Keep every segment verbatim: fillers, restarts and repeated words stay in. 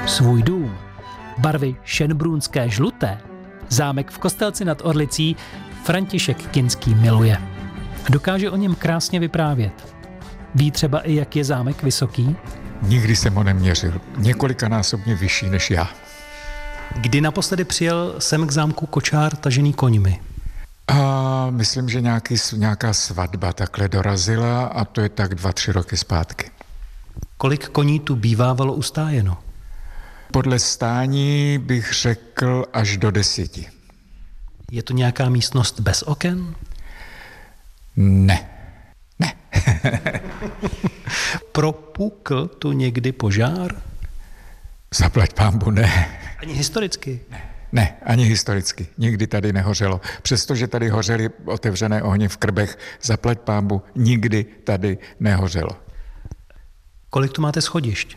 Svůj dům, barvy šenbrunské žluté, zámek v Kostelci nad Orlicí František Kinský miluje. Dokáže o něm krásně vyprávět. Ví třeba i, jak je zámek vysoký? Nikdy jsem ho neměřil. Několikanásobně vyšší než já. Kdy naposledy přijel sem k zámku kočár tažený koňmi? A myslím, že nějaký, nějaká svatba takhle dorazila a to je tak dva, tři roky zpátky. Kolik koní tu bývávalo ustájeno? Podle stání bych řekl až do deseti. Je to nějaká místnost bez oken? Ne. Ne. Propukl tu někdy požár? Zaplať pánbu, ne. Ani historicky? Ne. Ne, ani historicky. Nikdy tady nehořelo. Přestože tady hořely otevřené ohně v Krbech, zaplať pánbu, nikdy tady nehořelo. Kolik tu máte schodišť?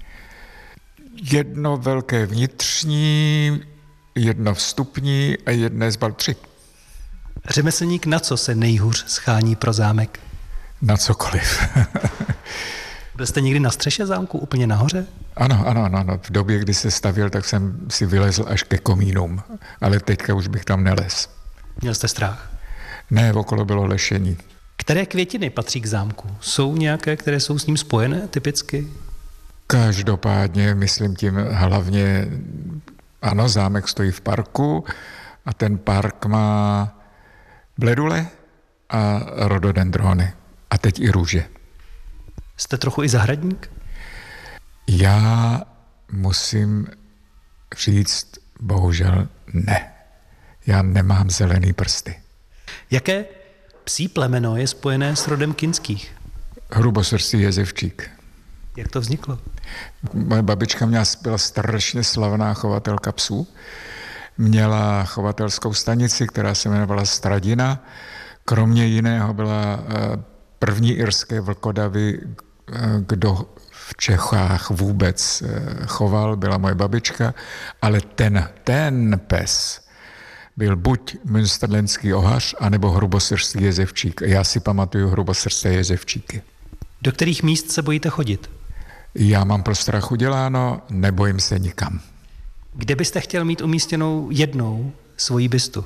Jedno velké vnitřní, jedno vstupní a jedné zbal tři. Řemeslník na co se nejhůř schání pro zámek? Na cokoliv. Byl jste někdy na střeše zámku, úplně nahoře? Ano, ano, ano, ano. V době, kdy se stavěl, tak jsem si vylezl až ke komínům. Ale teďka už bych tam nelez. Měl jste strach? Ne, okolo bylo lešení. Které květiny patří k zámku? Jsou nějaké, které jsou s ním spojené typicky? Každopádně, myslím tím hlavně, ano, zámek stojí v parku a ten park má bledule a rododendrony. A teď i růže. Jste trochu i zahradník? Já musím říct, bohužel ne. Já nemám zelený prsty. Jaké psí plemeno je spojené s rodem Kinských? Hrubosrstý jezevčík. Jak to vzniklo? Moje babička měla, byla strašně slavná chovatelka psů. Měla chovatelskou stanici, která se jmenovala Stradina. Kromě jiného byla první irské vlkodavy, kdo v Čechách vůbec choval, byla moje babička, ale ten, ten pes byl buď münsterlenský ohař, anebo hrubosrstý jezevčík. Já si pamatuju hrubosrsté jezevčíky. Do kterých míst se bojíte chodit? Já mám pro strach uděláno, nebojím se nikam. Kde byste chtěl mít umístěnou jednou svoji bystu?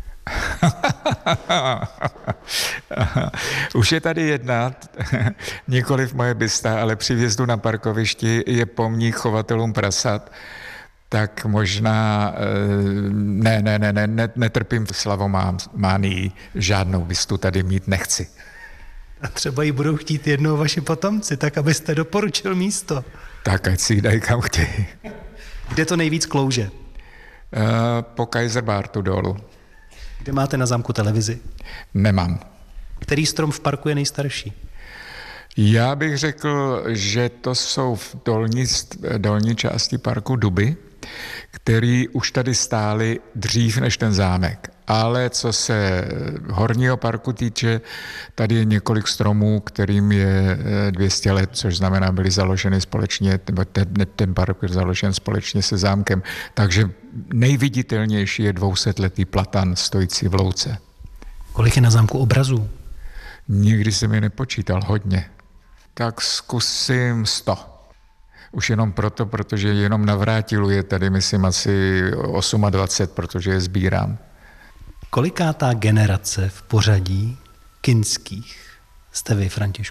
Už je tady jedna, nikoliv moje bysta, ale při vjezdu na parkovišti je pomník chovatelům prasat, tak možná, ne, ne, ne, ne, netrpím slavománii, žádnou bystu tady mít nechci. A třeba ji budou chtít jednou vaši potomci, tak abyste doporučil místo. Tak ať si ji dají kam chtějí. Kde to nejvíc klouže? Po Kaiserbartu dolů. Kde máte na zámku televizi? Nemám. Který strom v parku je nejstarší? Já bych řekl, že to jsou v dolní, dolní části parku duby, které už tady stály dřív než ten zámek. Ale co se horního parku týče, tady je několik stromů, kterým je dvě stě let, což znamená, byly založeny společně, ten, ten park je založen společně se zámkem. Takže nejviditelnější je dvousetletý platan stojící v louce. Kolik je na zámku obrazů? Nikdy jsem je nepočítal, hodně. Tak zkusím sto. Už jenom proto, protože jenom na Vrátilu je tady, myslím, asi dvacet osm, protože je sbírám. Kolikátá generace v pořadí Kinských jste vy, Františku?